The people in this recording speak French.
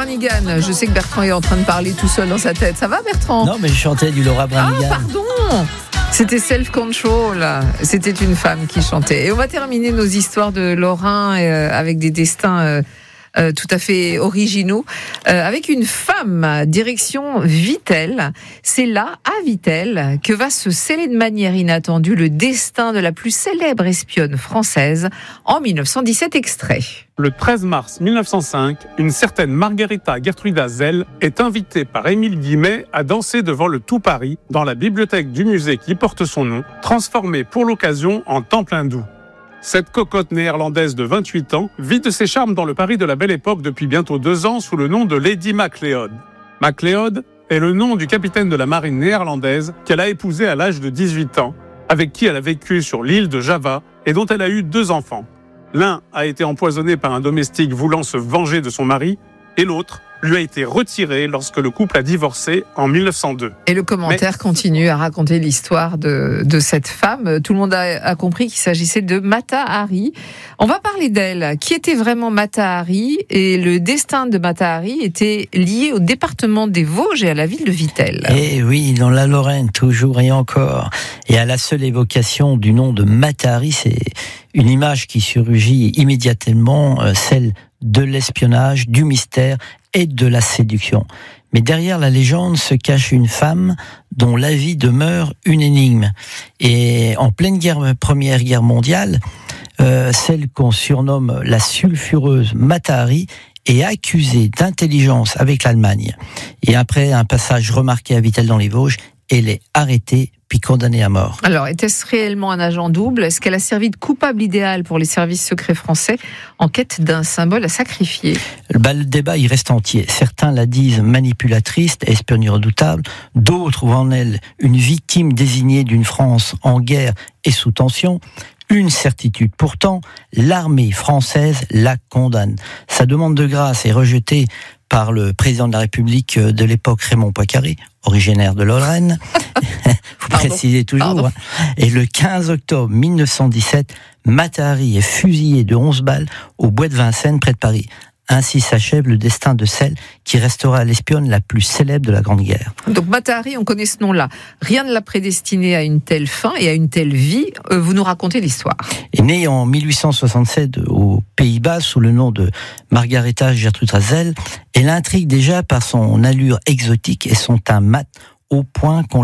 Branigan. Je sais que Bertrand est en train de parler tout seul dans sa tête. Ça va, Bertrand ? Non, mais je chantais du Laura Branigan. Ah, pardon. C'était Self Control. C'était une femme qui chantait. Et on va terminer nos histoires de Lorrain avec des destins tout à fait originaux, avec une femme, direction Vittel. C'est là, à Vittel, que va se sceller de manière inattendue le destin de la plus célèbre espionne française en 1917. Extrait. Le 13 mars 1905, une certaine Margherita Gertruda Zell est invitée par Émile Guimet à danser devant le Tout Paris, dans la bibliothèque du musée qui porte son nom, transformée pour l'occasion en temple hindou. Cette cocotte néerlandaise de 28 ans vit de ses charmes dans le Paris de la Belle Époque depuis bientôt 2 ans sous le nom de Lady Macleod. Macleod est le nom du capitaine de la marine néerlandaise qu'elle a épousé à l'âge de 18 ans, avec qui elle a vécu sur l'île de Java et dont elle a eu 2 enfants. L'un a été empoisonné par un domestique voulant se venger de son mari et l'autre lui a été retiré lorsque le couple a divorcé en 1902. Et le commentaire continue à raconter l'histoire de cette femme. Tout le monde a compris qu'il s'agissait de Mata Hari. On va parler d'elle. Qui était vraiment Mata Hari ? Et le destin de Mata Hari était lié au département des Vosges et à la ville de Vittel. Et oui, dans la Lorraine, toujours et encore. Et à la seule évocation du nom de Mata Hari, c'est une image qui surgit immédiatement, celle de l'espionnage, du mystère et de la séduction. Mais derrière la légende se cache une femme dont la vie demeure une énigme. Et en pleine Première Guerre mondiale, celle qu'on surnomme la sulfureuse Mata Hari est accusée d'intelligence avec l'Allemagne. Et après un passage remarqué à Vittel dans les Vosges, elle est arrêtée puis condamnée à mort. Alors, était-ce réellement un agent double ? Est-ce qu'elle a servi de coupable idéal pour les services secrets français en quête d'un symbole à sacrifier ? Le débat y reste entier. Certains la disent manipulatrice, espionne redoutable. D'autres voient en elle une victime désignée d'une France en guerre et sous tension. Une certitude pourtant, l'armée française la condamne. Sa demande de grâce est rejetée par le président de la République de l'époque, Raymond Poincaré, originaire de Lorraine. Faut préciser toujours. Pardon. Et le 15 octobre 1917, Mata Hari est fusillée de 11 balles au bois de Vincennes, près de Paris. Ainsi s'achève le destin de celle qui restera l'espionne la plus célèbre de la Grande Guerre. Donc Mata Hari, on connaît ce nom-là. Rien ne l'a prédestinée à une telle fin et à une telle vie. Vous nous racontez l'histoire. Est née en 1867 aux Pays-Bas sous le nom de Margherita Gertruda Zell. Elle intrigue déjà par son allure exotique et son teint mat au point qu'on